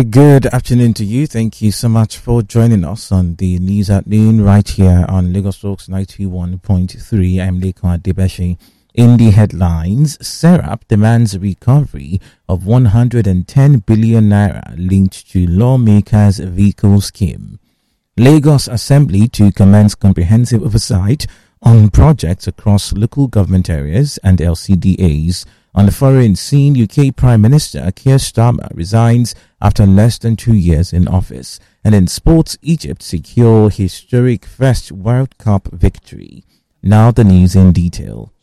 very good afternoon to you. Thank you so much for joining us on the News at Noon right here on Lagos Talks 91.3. I'm Lekon Adebashi. In the headlines, Serap demands recovery of 110 billion naira linked to lawmakers' vehicle scheme. Lagos Assembly to commence comprehensive oversight on projects across local government areas and LCDAs. On the foreign scene, UK Prime Minister Keir Starmer resigns after less than 2 years in office. And in sports, Egypt secure historic first World Cup victory. Now the news in detail.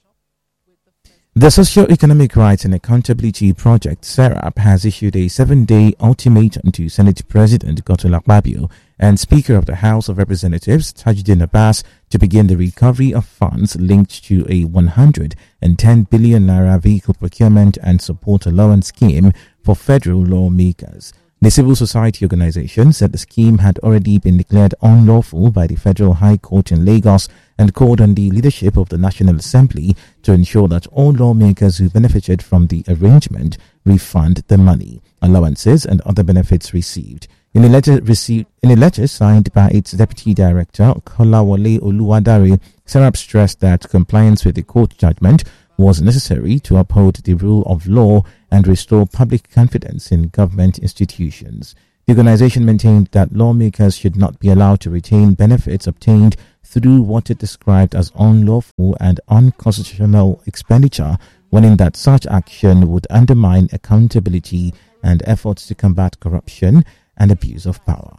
The Socio-Economic Rights and Accountability Project, SERAP, has issued a 7-day ultimatum to Senate President Godswill Akpabio and Speaker of the House of Representatives Tajuddin Abbas to begin the recovery of funds linked to a 110 billion naira vehicle procurement and support allowance scheme for federal lawmakers. The civil society organization said the scheme had already been declared unlawful by the Federal High Court in Lagos and called on the leadership of the National Assembly to ensure that all lawmakers who benefited from the arrangement refund the money, allowances and other benefits received. In a letter signed by its Deputy Director, Kolawole Oluwadare, SERAP stressed that compliance with the court judgment was necessary to uphold the rule of law and restore public confidence in government institutions. The organization maintained that lawmakers should not be allowed to retain benefits obtained through what it described as unlawful and unconstitutional expenditure, warning that such action would undermine accountability and efforts to combat corruption and abuse of power.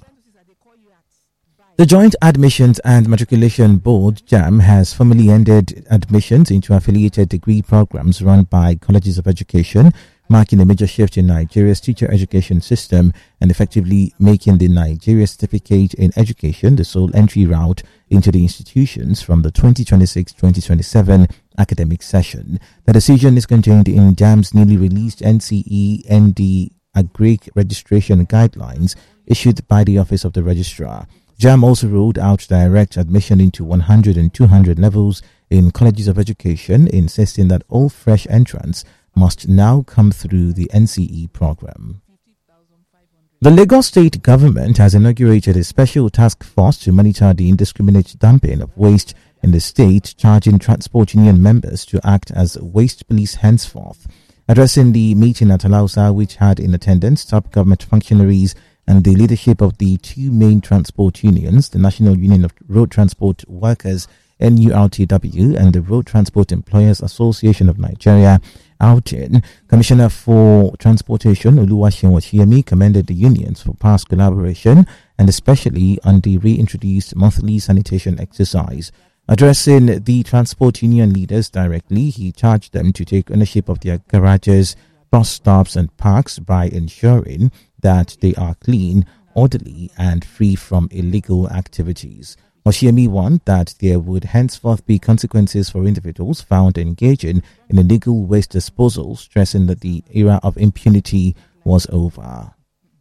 The Joint Admissions and Matriculation Board, JAMB, has formally ended admissions into affiliated degree programs run by colleges of education, marking a major shift in Nigeria's teacher education system and effectively making the Nigeria Certificate in Education the sole entry route into the institutions from the 2026-2027 academic session. The decision is contained in JAMB's newly released NCE-ND Agric registration guidelines issued by the Office of the Registrar. JAMB also rolled out direct admission into 100 and 200 levels in colleges of education, insisting that all fresh entrants must now come through the NCE program. The Lagos State government has inaugurated a special task force to monitor the indiscriminate dumping of waste in the state, charging transport union members to act as waste police henceforth. Addressing the meeting at Alausa, which had in attendance top government functionaries and the leadership of the two main transport unions, the National Union of Road Transport Workers, NURTW, and the Road Transport Employers Association of Nigeria, OUTIN, Commissioner for Transportation Oluwaseun Oshiyemi commended the unions for past collaboration and especially on the reintroduced monthly sanitation exercise. Addressing the transport union leaders directly, he charged them to take ownership of their garages, bus stops and parks by ensuring that they are clean, orderly and free from illegal activities. Oshiyemi warned that there would henceforth be consequences for individuals found engaging in illegal waste disposal, stressing that the era of impunity was over.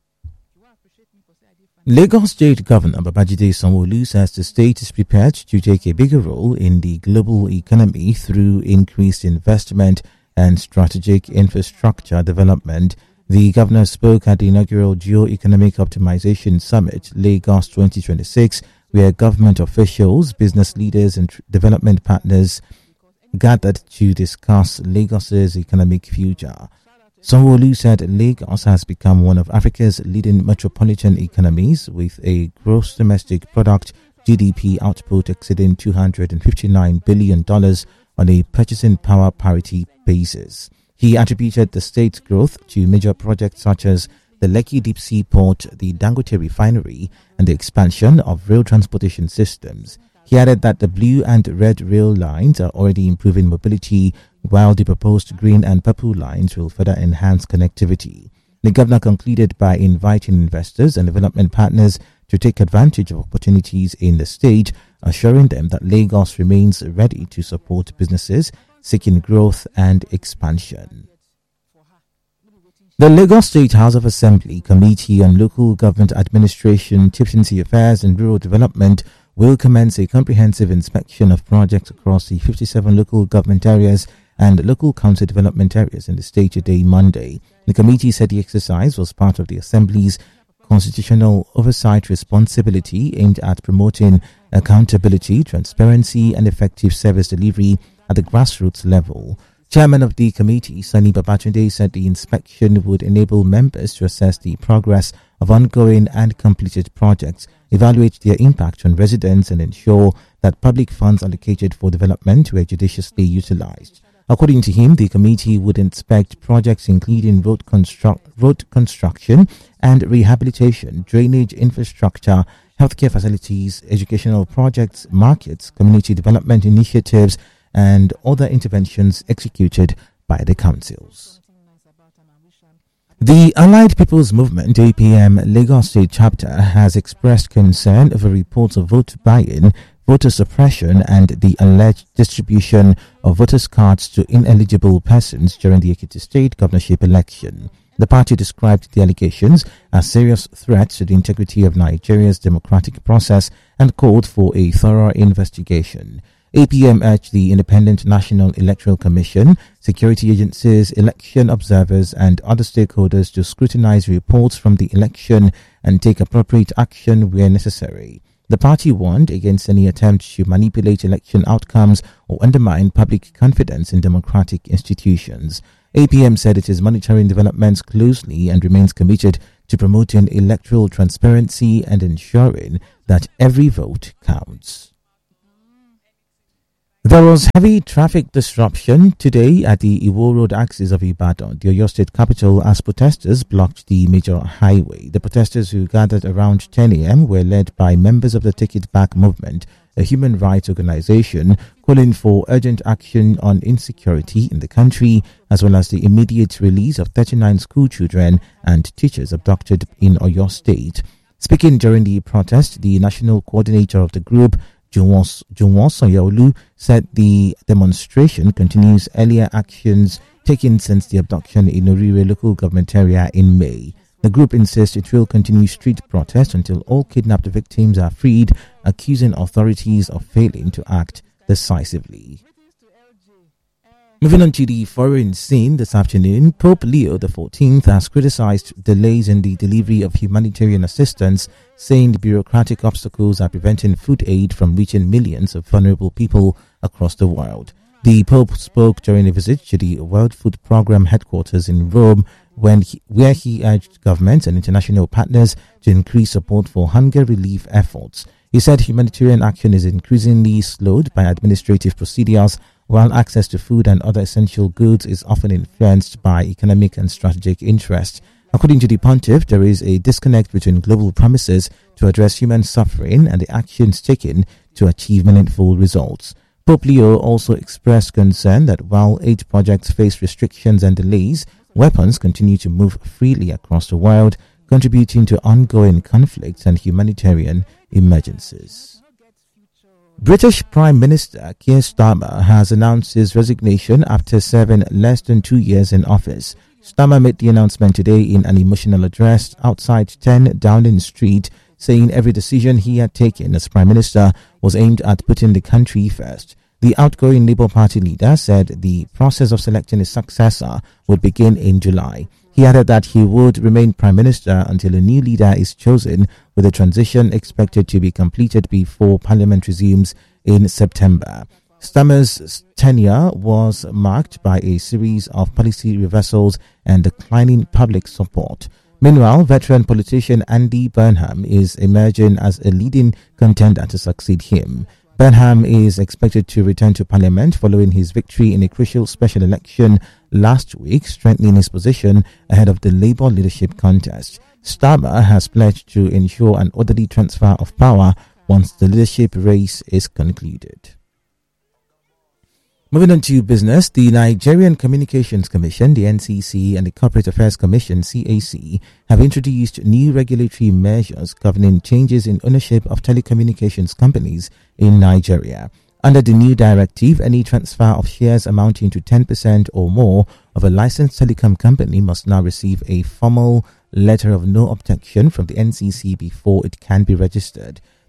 Lagos State Governor Babajide Sanwo-Olu says the state is prepared to take a bigger role in the global economy through increased investment and strategic infrastructure development. The governor spoke at the inaugural Geo-Economic Optimization Summit, Lagos 2026, where government officials, business leaders and development partners gathered to discuss Lagos's economic future. Sanwo-Olu said Lagos has become one of Africa's leading metropolitan economies with a gross domestic product GDP output exceeding $259 billion on a purchasing power parity basis. He attributed the state's growth to major projects such as the Lekki Deep Sea Port, the Dangote Refinery, and the expansion of rail transportation systems. He added that the blue and red rail lines are already improving mobility, while the proposed green and purple lines will further enhance connectivity. The governor concluded by inviting investors and development partners to take advantage of opportunities in the state, assuring them that Lagos remains ready to support businesses seeking growth and expansion. The Lagos State House of Assembly Committee on Local Government Administration, Chieftaincy Affairs and Rural Development will commence a comprehensive inspection of projects across the 57 local government areas and local council development areas in the state today, Monday. The committee said the exercise was part of the Assembly's constitutional oversight responsibility aimed at promoting accountability, transparency, and effective service delivery at the grassroots level. Chairman of the committee, Sani Babatunde, said the inspection would enable members to assess the progress of ongoing and completed projects, evaluate their impact on residents, and ensure that public funds allocated for development were judiciously utilized. According to him, the committee would inspect projects including road construction and rehabilitation, drainage infrastructure, healthcare facilities, educational projects, markets, community development initiatives, and other interventions executed by the councils. The Allied People's Movement APM Lagos State Chapter has expressed concern over reports of vote buying, voter suppression, and the alleged distribution of voters' cards to ineligible persons during the Ekiti State governorship election. The party described the allegations as serious threats to the integrity of Nigeria's democratic process and called for a thorough investigation. APM urged the Independent National Electoral Commission, security agencies, election observers, and other stakeholders to scrutinize reports from the election and take appropriate action where necessary. The party warned against any attempt to manipulate election outcomes or undermine public confidence in democratic institutions. APM said it is monitoring developments closely and remains committed to promoting electoral transparency and ensuring that every vote counts. There was heavy traffic disruption today at the Iwo Road axis of Ibadan, the Oyo State capital, as protesters blocked the major highway. The protesters, who gathered around 10 a.m., were led by members of the Take It Back movement, a human rights organization calling for urgent action on insecurity in the country, as well as the immediate release of 39 school children and teachers abducted in Oyo State. Speaking during the protest, the national coordinator of the group, Junwon Sanyaolu, said the demonstration continues earlier actions taken since the abduction in Orire local government area in May. The group insists it will continue street protests until all kidnapped victims are freed, accusing authorities of failing to act decisively. Moving on to the foreign scene this afternoon, Pope Leo XIV has criticized delays in the delivery of humanitarian assistance, saying the bureaucratic obstacles are preventing food aid from reaching millions of vulnerable people across the world. The Pope spoke during a visit to the World Food Programme headquarters in Rome, where he urged governments and international partners to increase support for hunger relief efforts. He said humanitarian action is increasingly slowed by administrative procedures, while access to food and other essential goods is often influenced by economic and strategic interests. According to the pontiff, there is a disconnect between global promises to address human suffering and the actions taken to achieve meaningful results. Pope Leo also expressed concern that while aid projects face restrictions and delays, weapons continue to move freely across the world, contributing to ongoing conflicts and humanitarian emergencies. British Prime Minister Keir Starmer has announced his resignation after serving less than 2 years in office. Starmer made the announcement today in an emotional address outside 10 Downing Street, saying every decision he had taken as Prime Minister was aimed at putting the country first. The outgoing Labour Party leader said the process of selecting his successor would begin in July. He added that he would remain Prime Minister until a new leader is chosen, with the transition expected to be completed before Parliament resumes in September. Starmer's tenure was marked by a series of policy reversals and declining public support. Meanwhile, veteran politician Andy Burnham is emerging as a leading contender to succeed him. Burnham is expected to return to Parliament following his victory in a crucial special election last week, strengthening his position ahead of the Labour leadership contest. Starmer has pledged to ensure an orderly transfer of power once the leadership race is concluded. Moving on to business, the Nigerian Communications Commission, the NCC, and the Corporate Affairs Commission, CAC, have introduced new regulatory measures governing changes in ownership of telecommunications companies in Nigeria. Under the new directive, any transfer of shares amounting to 10% or more of a licensed telecom company must now receive a formal letter of no objection from the NCC before it can be registered. The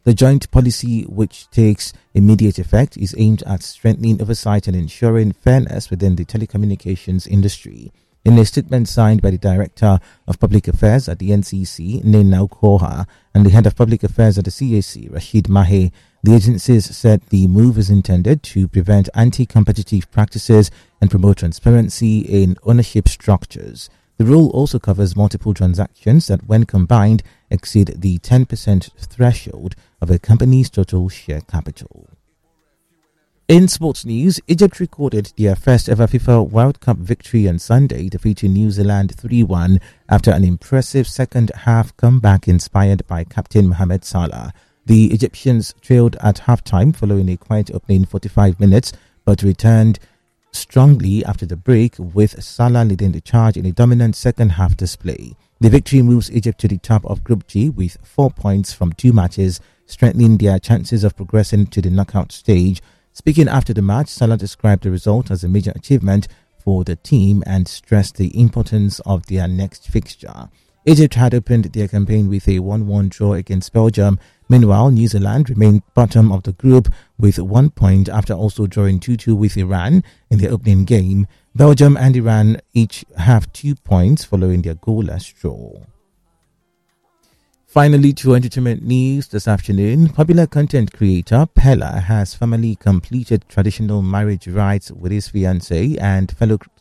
The joint policy, which takes immediate effect, is aimed at strengthening oversight and ensuring fairness within the telecommunications industry. In a statement signed by the Director of Public Affairs at the NCC, Nena Koha, and the Head of Public Affairs at the CAC, Rashid Mahe, the agencies said the move is intended to prevent anti-competitive practices and promote transparency in ownership structures. The rule also covers multiple transactions that, when combined, exceed the 10% threshold of a company's total share capital. In sports news, Egypt recorded their first ever FIFA World Cup victory on Sunday, defeating New Zealand 3-1 after an impressive second half comeback inspired by Captain Mohamed Salah. The Egyptians trailed at halftime following a quiet opening 45 minutes, but returned strongly after the break, with Salah leading the charge in a dominant second half display. The victory moves Egypt to the top of Group G with 4 points from 2 matches, strengthening their chances of progressing to the knockout stage. Speaking after the match, Salah described the result as a major achievement for the team and stressed the importance of their next fixture. Egypt had opened their campaign with a 1-1 draw against Belgium. Meanwhile, New Zealand remained bottom of the group with 1 point after also drawing 2-2 with Iran in their opening game. Belgium and Iran each have 2 points following their goalless draw. Finally, to entertainment news this afternoon, popular content creator Pella has formally completed traditional marriage rites with his fiancée and fellow